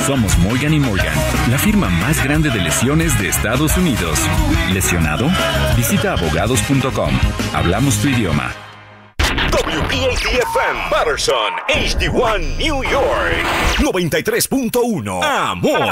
Somos Morgan & Morgan, la firma más grande de lesiones de Estados Unidos. ¿Lesionado? Visita abogados.com. Hablamos tu idioma. WPAT-FM, Patterson, HD1, New York. 93.1. Amor.